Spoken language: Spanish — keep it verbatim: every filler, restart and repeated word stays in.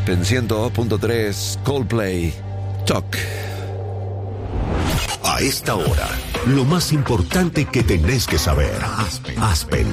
Aspen ciento dos punto tres, Coldplay, Talk. A esta hora, lo más importante que tenés que saber. Aspen. Aspen.